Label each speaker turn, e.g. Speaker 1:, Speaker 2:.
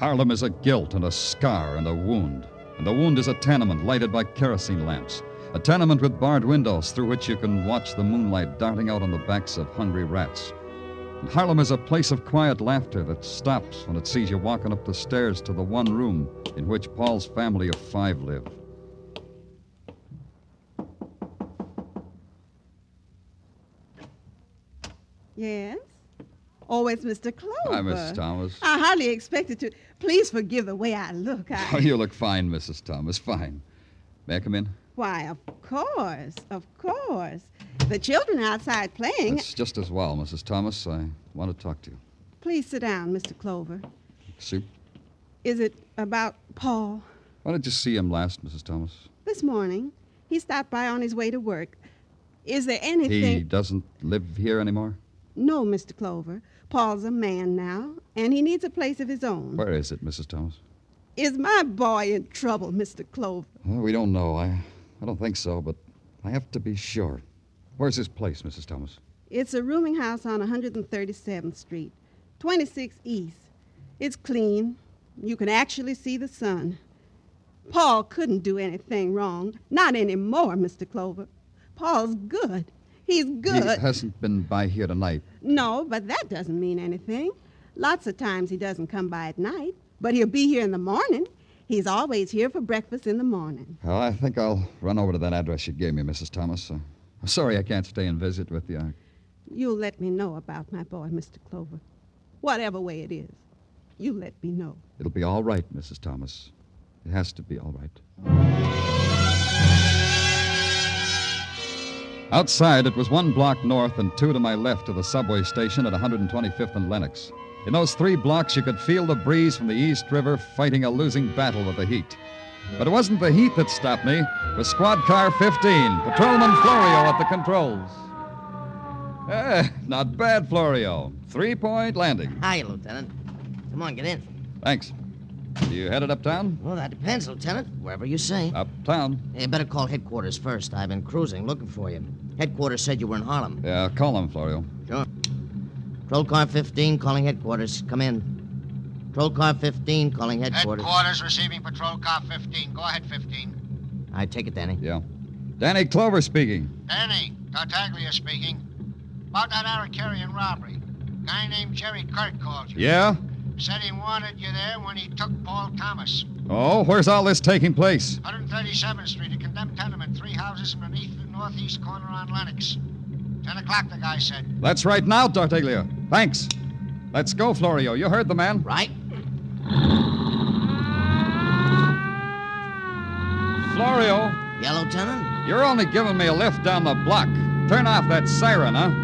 Speaker 1: Harlem is a guilt and a scar and a wound. And the wound is a tenement lighted by kerosene lamps. A tenement with barred windows through which you can watch the moonlight darting out on the backs of hungry rats. And Harlem is a place of quiet laughter that stops when it sees you walking up the stairs to the one room in which Paul's family of 5 live.
Speaker 2: Yes? Oh, it's Mr. Clover.
Speaker 1: Hi, Mrs. Thomas.
Speaker 2: I hardly expected to. Please forgive the way I look.
Speaker 1: Oh, you look fine, Mrs. Thomas, fine. May I come in?
Speaker 2: Why, of course, of course. The children are outside playing.
Speaker 1: That's just as well, Mrs. Thomas. I want to talk to you.
Speaker 2: Please sit down, Mr. Clover.
Speaker 1: Soup?
Speaker 2: Is it about Paul?
Speaker 1: Why did you see him last, Mrs. Thomas?
Speaker 2: This morning. He stopped by on his way to work. Is there anything...
Speaker 1: He doesn't live here anymore?
Speaker 2: No, Mr. Clover. Paul's a man now, and he needs a place of his own.
Speaker 1: Where is it, Mrs. Thomas?
Speaker 2: Is my boy in trouble, Mr. Clover?
Speaker 1: Well, we don't know. I don't think so, but I have to be sure. Where's his place, Mrs. Thomas?
Speaker 2: It's a rooming house on 137th Street, 26 East. It's clean. You can actually see the sun. Paul couldn't do anything wrong. Not anymore, Mr. Clover. Paul's good. He's good.
Speaker 1: He hasn't been by here tonight.
Speaker 2: No, but that doesn't mean anything. Lots of times he doesn't come by at night, but he'll be here in the morning. He's always here for breakfast in the morning.
Speaker 1: Well, I think I'll run over to that address you gave me, Mrs. Thomas. I'm sorry I can't stay and visit with you.
Speaker 2: You'll let me know about my boy, Mr. Clover. Whatever way it is, you let me know.
Speaker 1: It'll be all right, Mrs. Thomas. It has to be all right. Outside, it was 1 block north and 2 to my left of the subway station at 125th and Lenox. In those 3 blocks, you could feel the breeze from the East River fighting a losing battle with the heat. But it wasn't the heat that stopped me. It was Squad Car 15, Patrolman Florio at the controls. Not bad, Florio. 3-point landing.
Speaker 3: Hi, Lieutenant. Come on, get in.
Speaker 1: Thanks. You headed uptown?
Speaker 3: Well, that depends, Lieutenant. Wherever you say.
Speaker 1: Uptown.
Speaker 3: You better call headquarters first. I've been cruising, looking for you. Headquarters said you were in Harlem.
Speaker 1: Yeah, call him, Florio.
Speaker 3: Sure. Patrol Car 15 calling headquarters. Come in. Patrol Car 15 calling headquarters.
Speaker 4: Headquarters receiving Patrol Car 15. Go ahead, 15.
Speaker 3: I take it, Danny.
Speaker 1: Yeah. Danny Clover speaking.
Speaker 4: Danny, Tartaglia speaking. About that Arcadian robbery. Guy named Jerry Kirk called you.
Speaker 1: Yeah?
Speaker 4: Said he wanted you there when he took Paul Thomas.
Speaker 1: Oh, where's all this taking place?
Speaker 4: 137th Street, a condemned tenement, 3 houses beneath the northeast corner on Lenox. 10 o'clock, the guy said.
Speaker 1: That's right now, Tartaglia. Thanks. Let's go, Florio. You heard the man.
Speaker 3: Right.
Speaker 1: Florio,
Speaker 3: Yeah, Lieutenant?
Speaker 1: you're only giving me a lift down the block. Turn off that siren, huh?